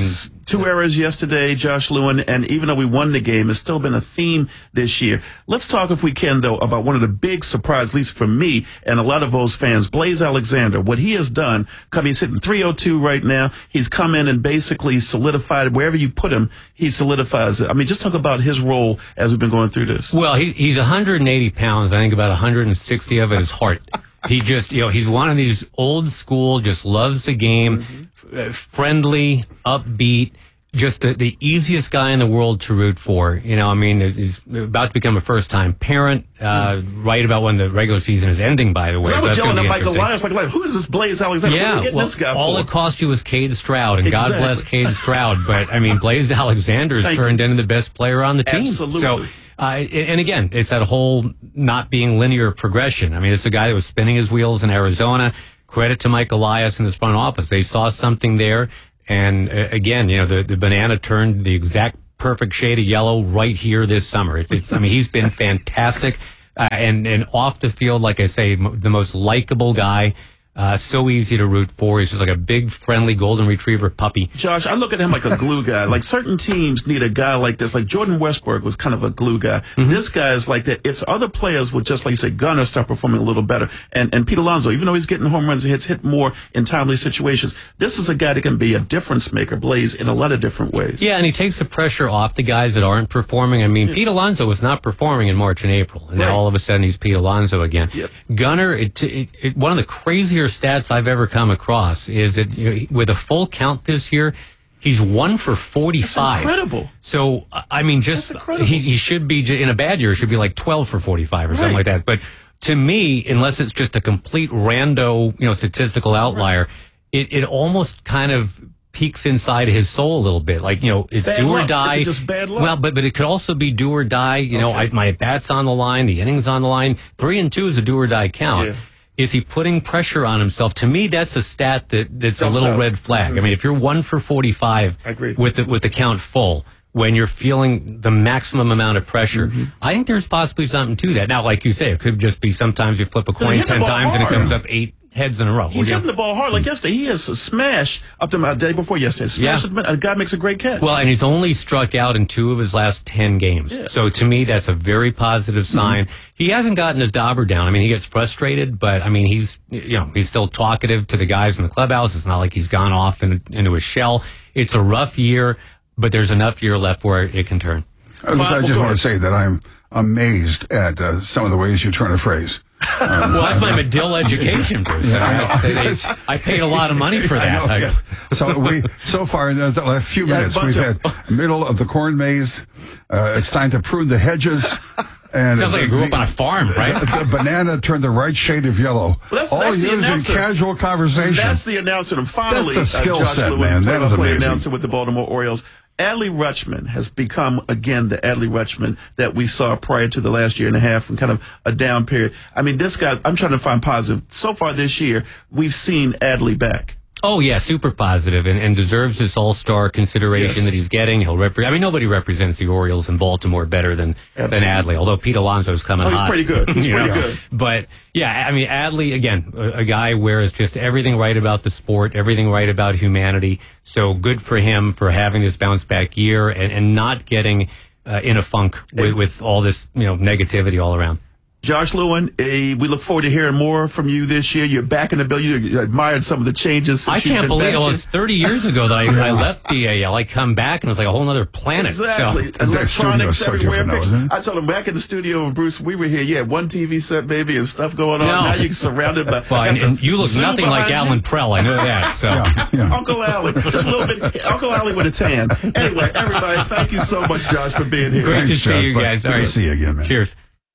2 errors yesterday, Josh Lewin, and even though we won the game, it's still been a theme this year. Let's talk, if we can, though, about one of the big surprises, at least for me and a lot of those fans, Blaze Alexander. What he has done, he's hitting .302 right now. He's come in and basically solidified, wherever you put him, he solidifies it. I mean, just talk about his role as we've been going through this. Well, he's 180 pounds. I think about 160 of it is heart. He just, he's one of these old school, just loves the game, friendly, upbeat, just the easiest guy in the world to root for. He's about to become a first-time parent, right about when the regular season is ending, by the way. I was yelling at Michael Elias, like, who is this Blaze Alexander? Yeah, this guy all for? It cost you was Cade Stroud, and God bless Cade Stroud. But, Blaze Alexander has turned into the best player on the team. Absolutely. So, and again, it's that whole not being linear progression. It's a guy that was spinning his wheels in Arizona. Credit to Mike Elias and his front office. They saw something there. And again, the banana turned the exact perfect shade of yellow right here this summer. He's been fantastic. And off the field, like I say, the most likable guy. So easy to root for. He's just like a big, friendly golden retriever puppy. Josh, I look at him like a glue guy. Like certain teams need a guy like this. Like Jordan Westbrook was kind of a glue guy. Mm-hmm. This guy is like that. If other players would just, like you say, Gunnar start performing a little better, and Pete Alonso, even though he's getting home runs and hit more in timely situations, this is a guy that can be a difference maker, Blaze, in a lot of different ways. Yeah, and he takes the pressure off the guys that aren't performing. Pete Alonso was not performing in March and April, and now all of a sudden he's Pete Alonso again. Yep. Gunnar, one of the crazier stats I've ever come across is that with a full count this year, he's 1 for 45. That's incredible. So, he should be, in a bad year, should be like 12 for 45 or something like that. But to me, unless it's just a complete rando, statistical outlier, it almost kind of peeks inside his soul a little bit. Like, it's bad do or luck. Die. Is it just bad luck? Well, but it could also be do or die. My bat's on the line, the inning's on the line. 3 and 2 is a do or die count. Yeah. Is he putting pressure on himself? To me, that's a stat that's a little red flag. Mm-hmm. If you're 1 for 45 with the count full, when you're feeling the maximum amount of pressure, I think there's possibly something to that. Now, like you say, it could just be sometimes you flip a coin 10 times and it comes up 8 heads in a row. He's hitting the ball hard. Like yesterday, he has a smash up to my day before yesterday. Smash, a guy makes a great catch. Well, and he's only struck out in 2 of his last 10 games. Yeah. So to me, that's a very positive sign. He hasn't gotten his dauber down. He gets frustrated, but he's still talkative to the guys in the clubhouse. It's not like he's gone off into a shell. It's a rough year, but there's enough year left where it can turn. I just want to say that I'm amazed at some of the ways you turn a phrase. Well, that's my Medill education, Bruce. I paid a lot of money for that. So far in the last few minutes, we've had middle of the corn maze. It's time to prune the hedges. And sounds like I grew up on a farm, right? The banana turned the right shade of yellow. Well, that's used in casual conversation. That's the announcer. And finally, that's the skill Josh set, Lewin, man. That is amazing. Announcer with the Baltimore Orioles. Adley Rutschman has become, again, the Adley Rutschman that we saw prior to the last year and a half and kind of a down period. This guy, I'm trying to find positive. So far this year, we've seen Adley back. Oh, yeah, super positive and deserves this all-star consideration that he's getting. He'll nobody represents the Orioles in Baltimore better than Adley, although Pete Alonso's coming hot. He's pretty good. He's pretty good. But, yeah, Adley, again, a guy where it's just everything right about the sport, everything right about humanity. So good for him for having this bounce-back year and not getting in a funk with all this negativity all around. Josh Lewin, we look forward to hearing more from you this year. You're back in the bill. You admired some of the changes since I can't believe it was 30 years ago that I left the AL. I come back and it was like a whole other planet. Exactly. So. Electronics everywhere. Now, I told him back in the studio when Bruce, we were here, you had one TV set maybe and stuff going on. Now you're surrounded by... Well, and you look nothing like Alan Prell. I know that. So. Uncle Allie. Just a little bit. Uncle Allie with a tan. Anyway, everybody, thank you so much, Josh, for being here. Great to see you guys. All right. Good to see you again, man. Cheers.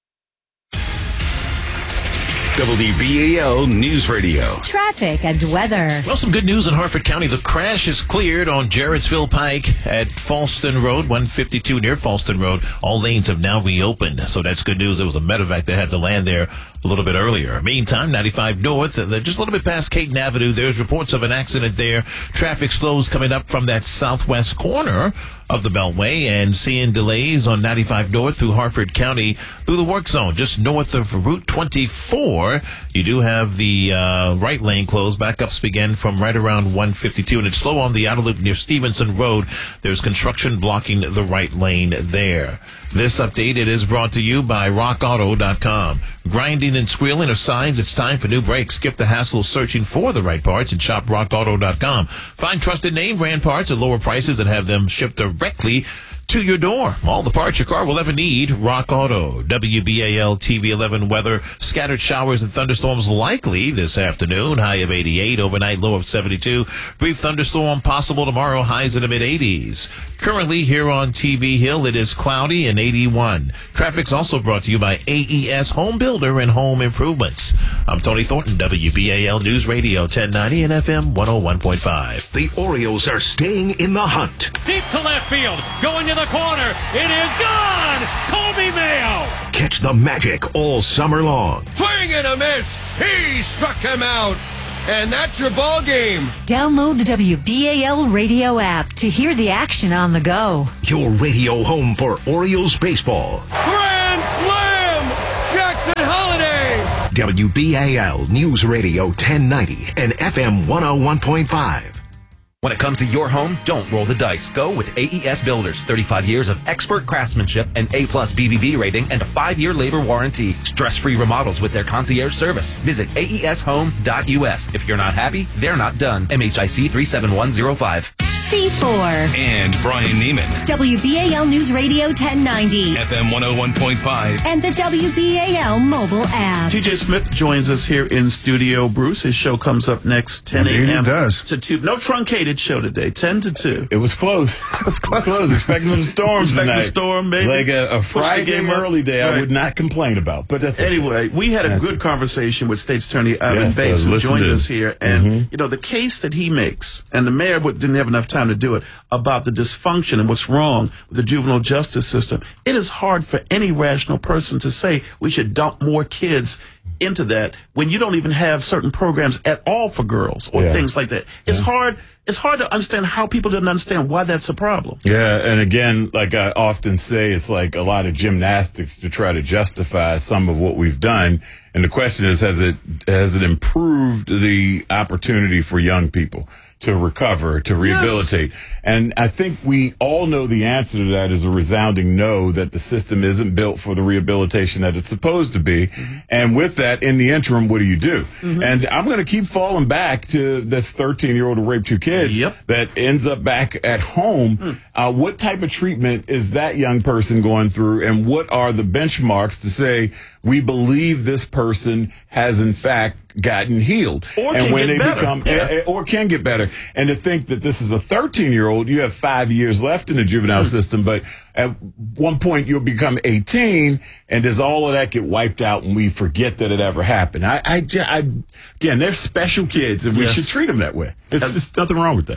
WBAL News Radio. Traffic and weather. Well, some good news in Harford County. The crash is cleared on Jarrettsville Pike at Falston Road, 152 near Falston Road. All lanes have now reopened, so that's good news. There was a medevac that had to land there a little bit earlier. Meantime, 95 North, just a little bit past Caton Avenue, there's reports of an accident there. Traffic slows coming up from that southwest corner of the Beltway, and seeing delays on 95 North through Harford County through the work zone just north of Route 24. You do have the right lane closed. Backups begin from right around 152, and it's slow on the outer loop near Stevenson Road. There's construction blocking the right lane there. This update, it is brought to you by RockAuto.com. Grinding and squealing are signs it's time for new brakes. Skip the hassle of searching for the right parts and shop RockAuto.com. Find trusted name brand parts at lower prices and have them shipped directly to your door. All the parts your car will ever need. Rock Auto. WBAL TV 11 weather. Scattered showers and thunderstorms likely this afternoon. High of 88. Overnight low of 72. Brief thunderstorm possible tomorrow. Highs in the mid-80s. Currently here on TV Hill, it is cloudy and 81. Traffic's also brought to you by AES Home Builder and Home Improvements. I'm Tony Thornton, WBAL News Radio 1090 and FM 101.5. The Orioles are staying in the hunt. Deep to left field. Going to the corner. It is gone. Colby Mayo. Catch the magic all summer long. Swing and a miss. He struck him out. And that's your ball game. Download the WBAL radio app to hear the action on the go. Your radio home for Orioles baseball. Grand slam! Jackson Holiday! WBAL News Radio 1090 and FM 101.5. When it comes to your home, don't roll the dice. Go with AES Builders. 35 years of expert craftsmanship, an A+ BBB rating, and a 5-year labor warranty. Stress-free remodels with their concierge service. Visit aeshome.us. If you're not happy, they're not done. MHIC 37105. C4. And Brian Neiman. WBAL News Radio 1090. FM 101.5. And the WBAL mobile app. TJ Smith joins us here in studio. Bruce, his show comes up next 10 a.m. to 2. No truncated show today, 10 to 2. It was close. It was close. Expecting some storms tonight. Expecting a storm, maybe. Like a Friday early day, right. I would not complain about. But that's anyway, we had a good conversation with State's Attorney Ivan Bates, who joined us here. And, you know, the case that he makes, and the mayor didn't have enough time to do it, about the dysfunction and what's wrong with the juvenile justice system. It is hard for any rational person to say we should dump more kids into that when you don't even have certain programs at all for girls or things like that. It's hard. It's hard to understand how people didn't understand why that's a problem. Yeah, and again, like I often say, it's like a lot of gymnastics to try to justify some of what we've done. And the question is, has it improved the opportunity for young people to recover, to rehabilitate? Yes. And I think we all know the answer to that is a resounding no, that the system isn't built for the rehabilitation that it's supposed to be. Mm-hmm. And with that, in the interim, what do you do? Mm-hmm. And I'm going to keep falling back to this 13-year-old who raped 2 kids that ends up back at home. What type of treatment is that young person going through, and what are the benchmarks to say we believe this person has in fact gotten healed, or and when they become or can get better? And to think that this is a 13-year-old, you have 5 years left in the juvenile system, but at one point you'll become 18, and does all of that get wiped out and we forget that it ever happened? Again, they're special kids, and we should treat them that way. There's nothing wrong with that.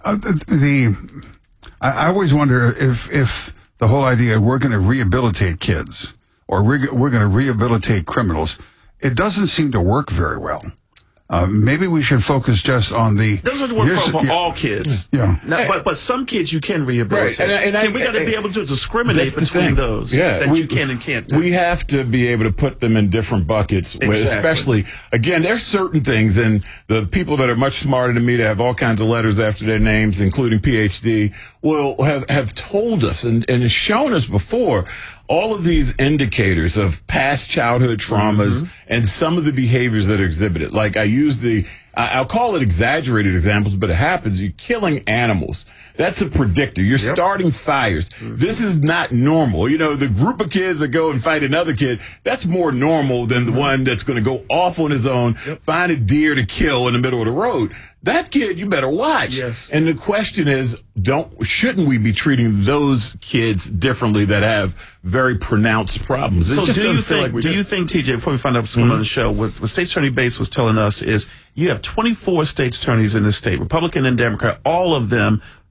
I always wonder if the whole idea we're going to rehabilitate kids or we're going to rehabilitate criminals, it doesn't seem to work very well. Maybe we should focus just on the... It doesn't work for all kids. Yeah. Now, but some kids you can rehabilitate. Right. And we got to be able to discriminate between those that you can and can't do. We have to be able to put them in different buckets, especially, again, there's certain things, and the people that are much smarter than me, that have all kinds of letters after their names, including PhD, will have told us and shown us before all of these indicators of past childhood traumas and some of the behaviors that are exhibited. Like I'll call it exaggerated examples, but it happens. You're killing animals. That's a predictor. You're starting fires. This is not normal. You know, the group of kids that go and fight another kid, that's more normal than the one that's going to go off on his own, find a deer to kill in the middle of the road. That kid, you better watch. Yes. And the question is, shouldn't we be treating those kids differently that have very pronounced problems? So do you think, TJ, before we find out what's going on the show, what State Attorney Bates was telling us is you have 24 state's attorneys in this state, Republican and Democrat, all of them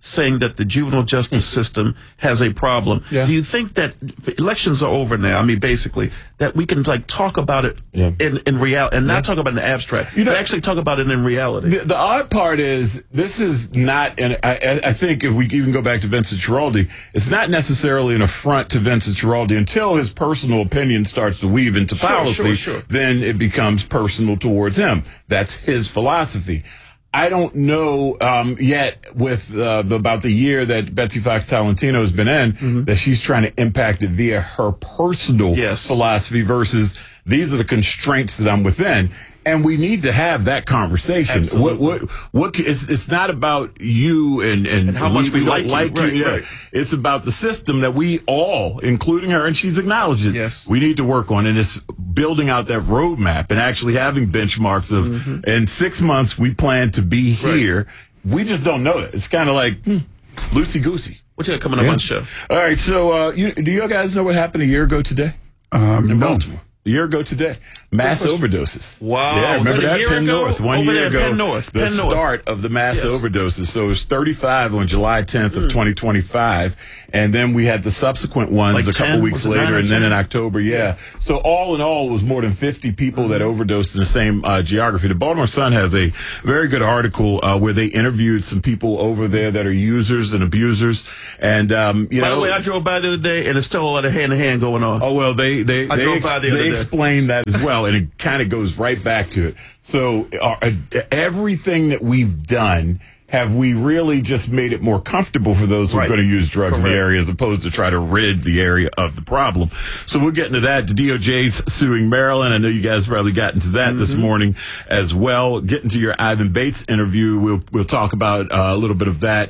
saying that the juvenile justice system has a problem. Do you think that elections are over now? I mean, basically, that we can like talk about it in reality and not talk about it in the abstract, but actually talk about it in reality. The odd part is this is not, and I think if we even go back to Vincent Schiraldi, it's not necessarily an affront to Vincent Schiraldi until his personal opinion starts to weave into policy. Then it becomes personal towards him. That's his philosophy. I don't know yet with about the year that Betsy Fox Talentino has been in that she's trying to impact it via her personal philosophy versus these are the constraints that I'm within. And we need to have that conversation. What it's not about you and how much we like you. Right. It's about the system that we all, including her, and she's acknowledged it. We need to work on, and it's building out that roadmap and actually having benchmarks of in 6 months we plan to be here. We just don't know it. It's kind of like loosey goosey. What you got coming up on the show? All right, so do you guys know what happened a year ago today in Baltimore? A year ago today, mass overdoses. Wow. Yeah, remember that? Penn North, 1 year ago. Penn North. The start of the mass overdoses. So it was 35 on July 10th of 2025. And then we had the subsequent ones a couple weeks later, and then in October, So all in all, it was more than 50 people that overdosed in the same geography. The Baltimore Sun has a very good article where they interviewed some people over there that are users and abusers. And, by the way, I drove by the other day, and there's still a lot of hand-to-hand going on. Oh, well, I drove by the other day. Explain that as well, and it kind of goes right back to it. So everything that we've done, have we really just made it more comfortable for those who are going to use drugs in the area as opposed to try to rid the area of the problem? So we'll get into that. The DOJ's suing Maryland. I know you guys probably got into that this morning as well. Get into your Ivan Bates interview. We'll talk about a little bit of that.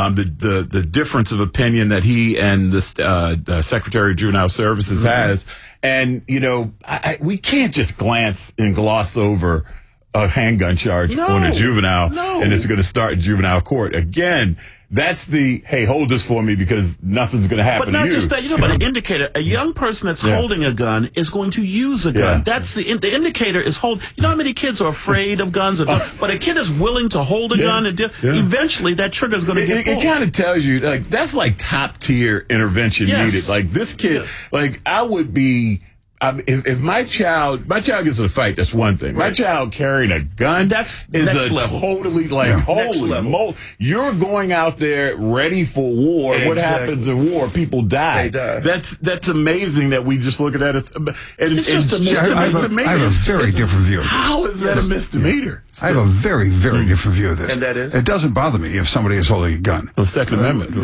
The difference of opinion that he and the Secretary of Juvenile Services has. And, we can't just glance and gloss over a handgun charge on a juvenile, and it's going to start in juvenile court. Again, that's hey, hold this for me because nothing's going to happen to you. But not just that. You're talking about an indicator. A young person that's holding a gun is going to use a gun. That's the indicator is hold. You know how many kids are afraid of guns? But a kid is willing to hold a gun, and eventually that trigger is going to get pulled. It kind of tells you, that's like top tier intervention needed. Like this kid, I would be... if my child gets in a fight, that's one thing. My child carrying a gun, that's is next a level. Totally holy moly. You're going out there ready for war. What happens in war? People die. They die. That's amazing that we just look at that as it's just a misdemeanor. I have a very different view of this. How is that a misdemeanor? I have a very, very different view of this. And that is? It doesn't bother me if somebody is holding a gun. The Second Amendment.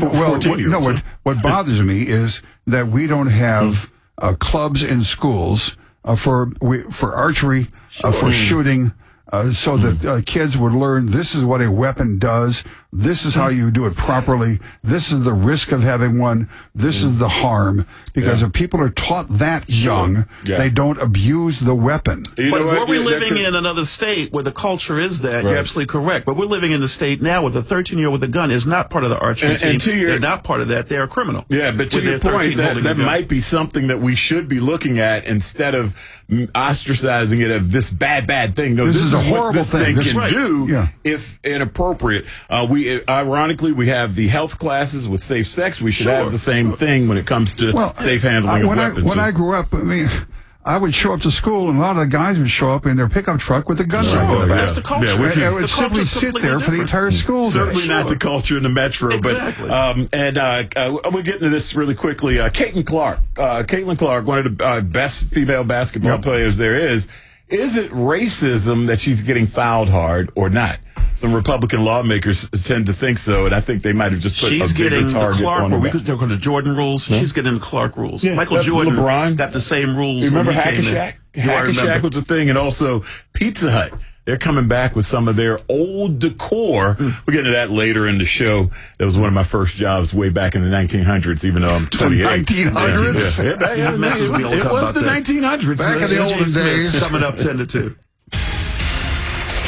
What bothers me is that we don't have clubs in schools for archery, for shooting, so that kids would learn this is what a weapon does. This is how you do it properly. This is the risk of having one. This is the harm. Because if people are taught that young, they don't abuse the weapon. But were we living in another state where the culture is that, you're absolutely correct. But we're living in the state now where the 13-year-old with a gun is not part of the archery team. They're not part of that. They're a criminal. Yeah, but to your point, that might be something that we should be looking at instead of ostracizing it of this bad thing. No, this is a horrible thing. This thing can do if inappropriate. Ironically, we have the health classes with safe sex. We should have the same thing when it comes to safe handling of weapons. When I grew up, I would show up to school, and a lot of the guys would show up in their pickup truck with a gun rifle in the back. That's the culture. It would simply sit there for the entire school day. Certainly not the culture in the metro. Exactly. But we'll get into this really quickly. Caitlin Clark, one of the best female basketball players there is. Is it racism that she's getting fouled hard or not? Some Republican lawmakers tend to think so, and I think they might have just put a bigger target on her. They're going to Jordan rules. She's getting the Clark rules. Michael Jordan LeBron got the same rules. You remember Hack-a-Shack? Hack-a-Shack was a thing, and also Pizza Hut. They're coming back with some of their old decor. We'll get into that later in the show. That was one of my first jobs way back in the 1900s, even though I'm 28. The 1900s? It was the 1900s. Back in the olden days. Summing up 10 to 2.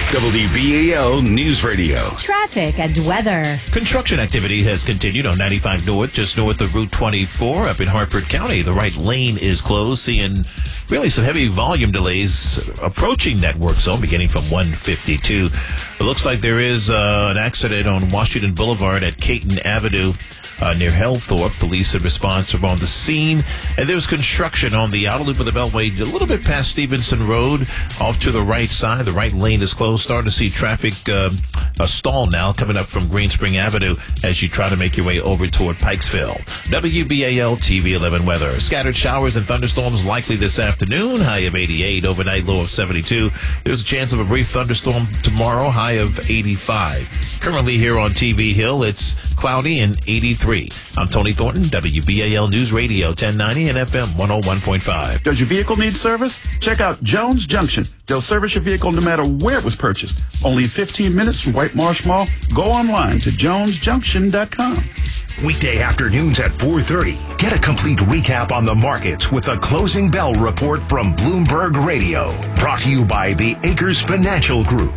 WBAL News Radio. Traffic and weather. Construction activity has continued on 95 North, just north of Route 24 up in Hartford County. The right lane is closed, seeing really some heavy volume delays approaching that work zone beginning from 152. It looks like there is an accident on Washington Boulevard at Caton Avenue. Near Hellthorpe. Police and response are on the scene. And there's construction on the outer loop of the Beltway a little bit past Stevenson Road off to the right side. The right lane is closed. Starting to see traffic a stall now coming up from Green Spring Avenue as you try to make your way over toward Pikesville. WBAL TV 11 weather. Scattered showers and thunderstorms likely this afternoon. High of 88. Overnight low of 72. There's a chance of a brief thunderstorm tomorrow. High of 85. Currently here on TV Hill, it's cloudy and 83. I'm Tony Thornton, WBAL News Radio 1090 and FM 101.5. Does your vehicle need service? Check out Jones Junction. They'll service your vehicle no matter where it was purchased. Only 15 minutes from White Marsh Mall. Go online to jonesjunction.com. Weekday afternoons at 4:30. Get a complete recap on the markets with a closing bell report from Bloomberg Radio. Brought to you by the Acres Financial Group.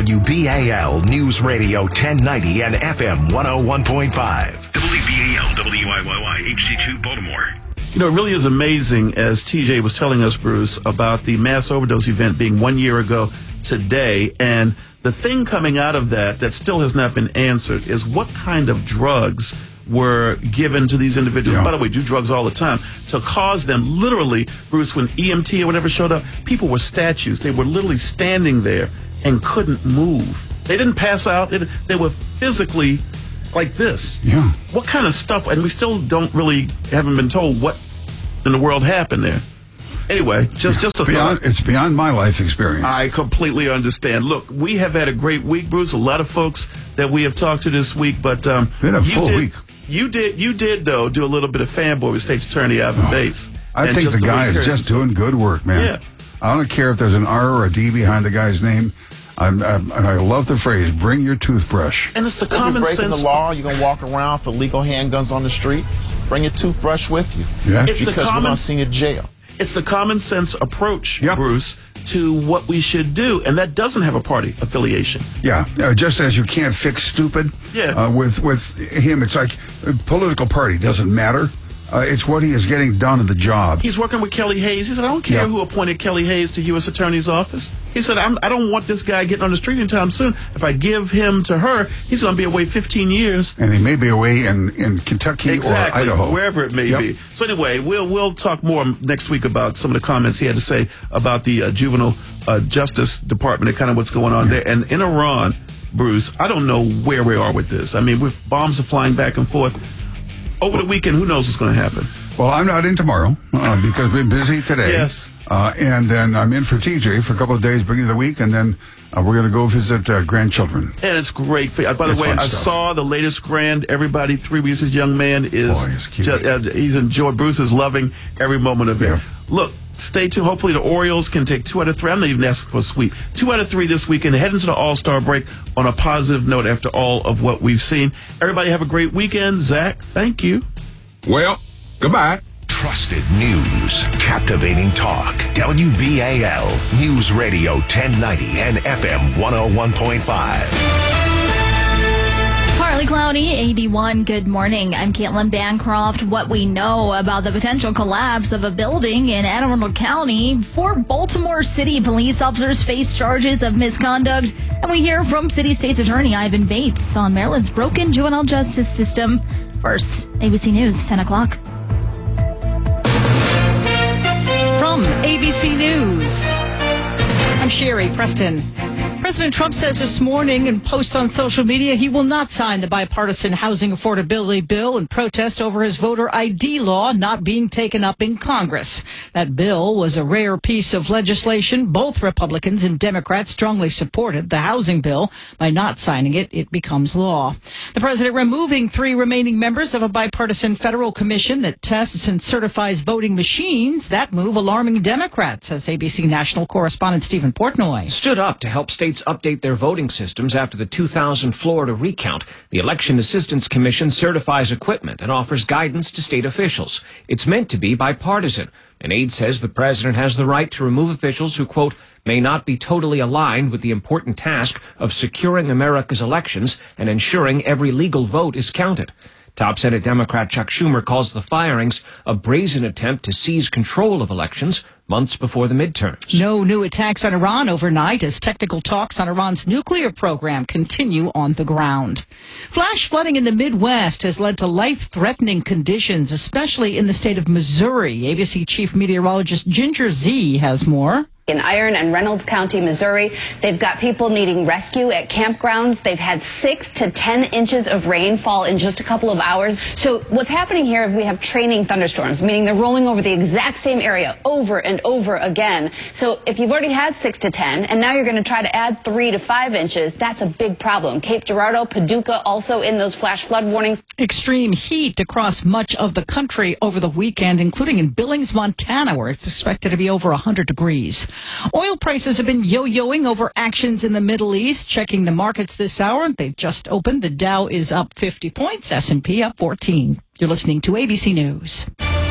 WBAL News Radio 1090 and FM 101.5. WBAL WIYY HD2 Baltimore. You know, it really is amazing, as TJ was telling us, Bruce, about the mass overdose event being 1 year ago today. And the thing coming out of that still has not been answered is what kind of drugs were given to these individuals. Yeah. By the way, do drugs all the time to cause them literally, Bruce, when EMT or whatever showed up, people were statues. They were literally standing there and couldn't move. They didn't pass out. They were physically like this. Yeah. What kind of stuff? And we still haven't been told what in the world happened there. Anyway, just a thought. It's beyond my life experience. I completely understand. Look, we have had a great week, Bruce. A lot of folks that we have talked to this week, but been a full week. You did though do a little bit of fanboy with State's Attorney Alvin Bates. I think the guy is just doing good work, man. Yeah. I don't care if there's an R or a D behind the guy's name. I love the phrase, bring your toothbrush. And it's the common sense. If you're breaking the law, you're going to walk around for legal handguns on the streets, bring your toothbrush with you. Yeah. Because we're going to see you in jail. It's the common sense approach, Bruce, to what we should do, and that doesn't have a party affiliation. Yeah, just as you can't fix stupid. Yeah. With him, it's like political party doesn't matter. It's what he is getting done in the job. He's working with Kelly Hayes. He said, I don't care who appointed Kelly Hayes to U.S. Attorney's office. He said, I don't want this guy getting on the street anytime soon. If I give him to her, he's going to be away 15 years. And he may be away in Kentucky or Idaho. Wherever it may be. So anyway, we'll talk more next week about some of the comments he had to say about the juvenile justice department and kind of what's going on there. And in Iran, Bruce, I don't know where we are with this. I mean, with bombs are flying back and forth. Over the weekend, who knows what's going to happen? Well, I'm not in tomorrow because we've been busy today. Yes. And then I'm in for TJ for a couple of days, beginning of the week, and then we're going to go visit grandchildren. And it's great. By the way, I saw the latest grand. Everybody, 3 weeks, this young man is he's enjoyed. Bruce is loving every moment of it. Look, stay tuned. Hopefully the Orioles can take 2 out of 3. I'm not even asking for a sweep. 2 out of 3 this weekend. Head into the All-Star break on a positive note after all of what we've seen. Everybody have a great weekend. Zach, thank you. Well, goodbye. Trusted news, captivating talk. WBAL News Radio 1090 and FM 101.5. Partly cloudy, 81. Good morning. I'm Caitlin Bancroft. What we know about the potential collapse of a building in Anne Arundel County. 4 Baltimore City police officers face charges of misconduct. And we hear from City State's Attorney Ivan Bates on Maryland's broken juvenile justice system. First, ABC News, 10 o'clock. From ABC News, I'm Sherry Preston. President Trump says this morning in posts on social media he will not sign the bipartisan housing affordability bill in protest over his voter ID law not being taken up in Congress. That bill was a rare piece of legislation. Both Republicans and Democrats strongly supported the housing bill. By not signing it, it becomes law. The president removing 3 remaining members of a bipartisan federal commission that tests and certifies voting machines. That move alarming Democrats, says ABC national correspondent Stephen Portnoy. Stood up to help states update their voting systems after the 2000 Florida recount. The Election Assistance Commission certifies equipment and offers guidance to state officials. It's meant to be bipartisan. An aide says the president has the right to remove officials who, quote, may not be totally aligned with the important task of securing America's elections and ensuring every legal vote is counted. Top Senate Democrat Chuck Schumer calls the firings a brazen attempt to seize control of elections months before the midterms. No new attacks on Iran overnight as technical talks on Iran's nuclear program continue on the ground. Flash flooding in the Midwest has led to life-threatening conditions, especially in the state of Missouri. ABC Chief Meteorologist Ginger Z has more. In Iron and Reynolds County, Missouri, they've got people needing rescue at campgrounds. They've had 6 to 10 inches of rain fall in just a couple of hours. So what's happening here is we have training thunderstorms, meaning they're rolling over the exact same area over and over again. So if you've already had 6 to 10 and now you're going to try to add 3 to 5 inches, that's a big problem. Cape Girardeau, Paducah also in those flash flood warnings. Extreme heat across much of the country over the weekend, including in Billings, Montana, where it's expected to be over 100 degrees. Oil prices have been yo-yoing over actions in the Middle East. Checking the markets this hour, they just opened. The Dow is up 50 points, S&P up 14. You're listening to ABC News.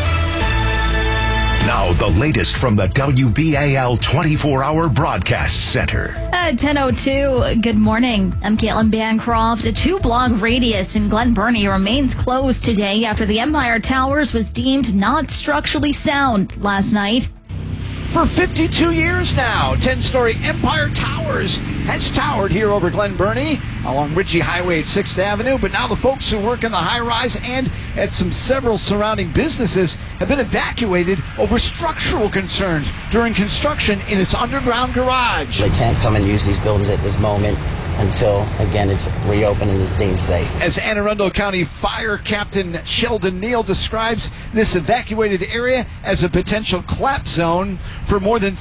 Now the latest from the WBAL 24-hour broadcast center. At 10:02, good morning. I'm Caitlin Bancroft. A 2-block radius in Glen Burnie remains closed today after the Empire Towers was deemed not structurally sound last night. For 52 years now, 10-story Empire Towers has towered here over Glen Burnie along Ritchie Highway at 6th Avenue. But now the folks who work in the high-rise and at several surrounding businesses have been evacuated over structural concerns during construction in its underground garage. They can't come and use these buildings at this moment until, again, it's reopened and is deemed safe. As Anne Arundel County Fire Captain Sheldon Neal describes this evacuated area as a potential collapse zone for more than